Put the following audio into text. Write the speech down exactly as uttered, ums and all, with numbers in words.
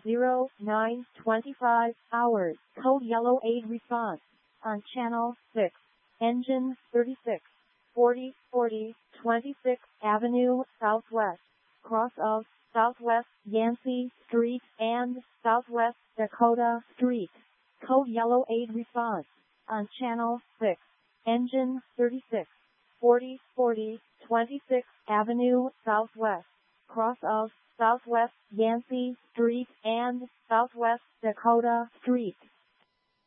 zero nine twenty-five hours. Code yellow eight response on channel six. Engine thirty-six forty forty twenty-sixth Avenue Southwest, cross of Southwest Yancey Street and Southwest Dakota Street. Code yellow eight response on channel six. Engine thirty-six forty forty twenty-sixth Avenue Southwest, cross of Southwest Yancey Street and Southwest Dakota Street.